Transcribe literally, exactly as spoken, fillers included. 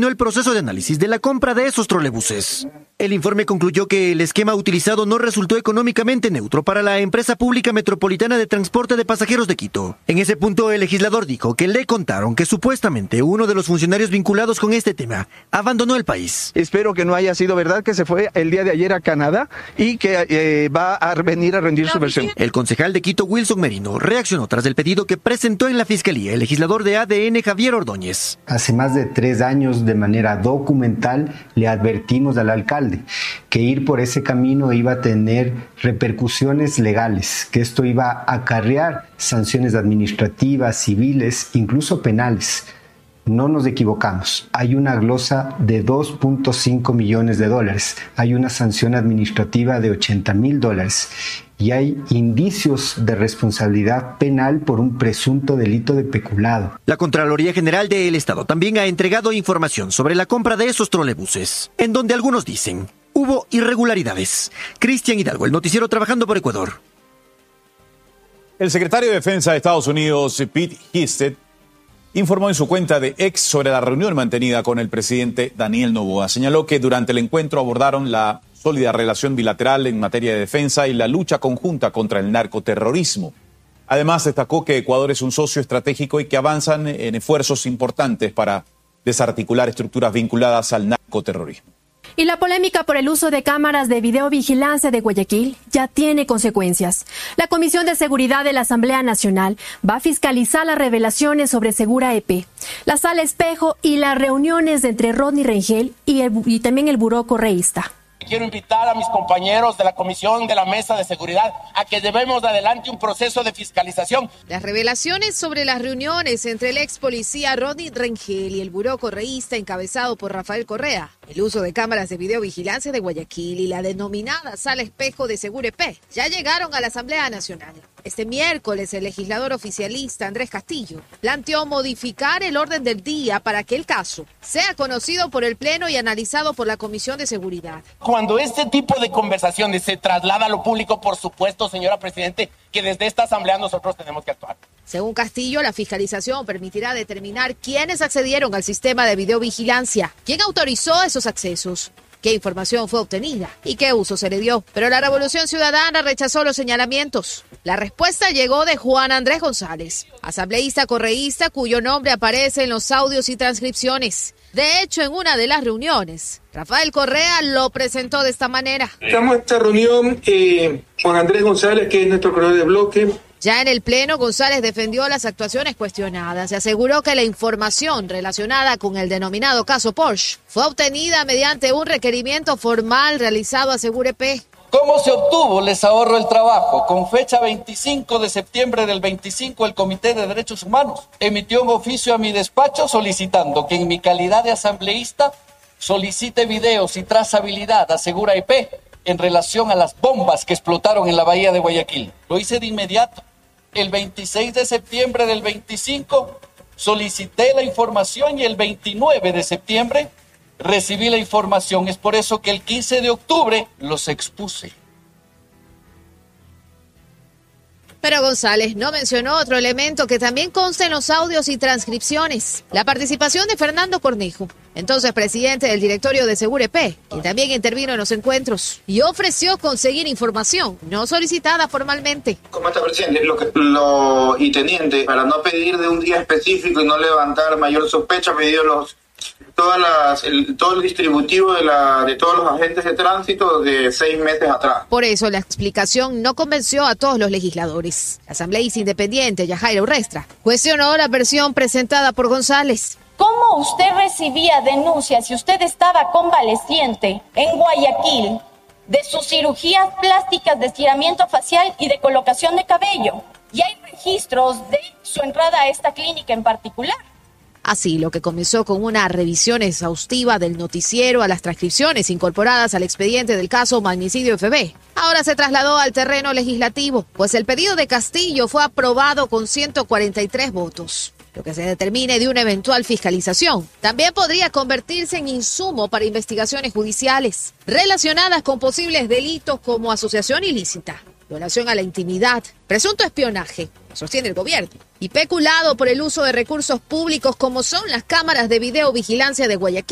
terminó el proceso de análisis de la compra de esos trolebuses. El informe concluyó que el esquema utilizado no resultó económicamente neutro para la empresa pública metropolitana de transporte de pasajeros de Quito. En ese punto, el legislador dijo que le contaron que supuestamente uno de los funcionarios vinculados con este tema abandonó el país. Espero que no haya sido verdad que se fue el día de ayer a Canadá y que eh, va a venir a rendir su versión. El concejal de Quito, Wilson Merino, reaccionó tras el pedido que presentó en la Fiscalía el legislador de A D N, Javier Ordóñez. Hace más de tres años, de manera documental, le advertimos al alcalde que ir por ese camino iba a tener repercusiones legales, que esto iba a acarrear sanciones administrativas, civiles, incluso penales. No nos equivocamos. Hay una glosa de dos punto cinco millones de dólares. Hay una sanción administrativa de ochenta mil dólares. Y hay indicios de responsabilidad penal por un presunto delito de peculado. La Contraloría General del Estado también ha entregado información sobre la compra de esos trolebuses, en donde algunos dicen hubo irregularidades. Cristian Hidalgo, el noticiero Trabajando por Ecuador. El secretario de Defensa de Estados Unidos, Pete Hegseth, informó en su cuenta de X sobre la reunión mantenida con el presidente Daniel Noboa. Señaló que durante el encuentro abordaron la sólida relación bilateral en materia de defensa y la lucha conjunta contra el narcoterrorismo. Además, destacó que Ecuador es un socio estratégico y que avanzan en esfuerzos importantes para desarticular estructuras vinculadas al narcoterrorismo. Y la polémica por el uso de cámaras de videovigilancia de Guayaquil ya tiene consecuencias. La Comisión de Seguridad de la Asamblea Nacional va a fiscalizar las revelaciones sobre Segura E P, la Sala Espejo y las reuniones entre Rodney Rengel y, el, y también el Buró Correísta. Quiero invitar a mis compañeros de la Comisión de la Mesa de Seguridad a que llevemos adelante un proceso de fiscalización. Las revelaciones sobre las reuniones entre el ex policía Rodney Rengel y el buró correísta encabezado por Rafael Correa, el uso de cámaras de videovigilancia de Guayaquil y la denominada Sala Espejo de Segura E P ya llegaron a la Asamblea Nacional. Este miércoles, el legislador oficialista Andrés Castillo planteó modificar el orden del día para que el caso sea conocido por el Pleno y analizado por la Comisión de Seguridad. Cuando este tipo de conversaciones se traslada a lo público, por supuesto, señora Presidente, que desde esta Asamblea nosotros tenemos que actuar. Según Castillo, la fiscalización permitirá determinar quiénes accedieron al sistema de videovigilancia, quién autorizó esos accesos, qué información fue obtenida y qué uso se le dio. Pero la Revolución Ciudadana rechazó los señalamientos. La respuesta llegó de Juan Andrés González, asambleísta correísta cuyo nombre aparece en los audios y transcripciones. De hecho, en una de las reuniones, Rafael Correa lo presentó de esta manera. Estamos en esta reunión, eh, Juan Andrés González, que es nuestro corredor de bloque. Ya en el Pleno, González defendió las actuaciones cuestionadas y aseguró que la información relacionada con el denominado caso Porsche fue obtenida mediante un requerimiento formal realizado a Segura E P. ¿Cómo se obtuvo? Les ahorro el trabajo. Con fecha veinticinco de septiembre del veinticinco, el Comité de Derechos Humanos emitió un oficio a mi despacho solicitando que en mi calidad de asambleísta solicite videos y trazabilidad a Segura E P en relación a las bombas que explotaron en la bahía de Guayaquil. Lo hice de inmediato. El veintiséis de septiembre del veinticinco solicité la información y el veintinueve de septiembre recibí la información. Es por eso que el quince de octubre los expuse. Pero González no mencionó otro elemento que también consta en los audios y transcripciones: la participación de Fernando Cornejo, entonces presidente del directorio de Segura E P, quien también intervino en los encuentros y ofreció conseguir información no solicitada formalmente. Como está, presidente, lo que, lo, y teniente, para no pedir de un día específico y no levantar mayor sospecha, pidió los todas las el, todo el distributivo de la de todos los agentes de tránsito de seis meses atrás. Por eso la explicación no convenció a todos los legisladores. La asambleísta independiente Yajaira Urrestra cuestionó la versión presentada por González. ¿Cómo usted recibía denuncias si usted estaba convaleciente en Guayaquil de sus cirugías plásticas de estiramiento facial y de colocación de cabello? Y hay registros de su entrada a esta clínica en particular. Así, lo que comenzó con una revisión exhaustiva del noticiero a las transcripciones incorporadas al expediente del caso Magnicidio F B, ahora se trasladó al terreno legislativo, pues el pedido de Castillo fue aprobado con ciento cuarenta y tres votos. Lo que se determine de una eventual fiscalización también podría convertirse en insumo para investigaciones judiciales relacionadas con posibles delitos como asociación ilícita, violación a la intimidad, presunto espionaje, sostiene el gobierno, y peculado por el uso de recursos públicos como son las cámaras de videovigilancia de Guayaquil.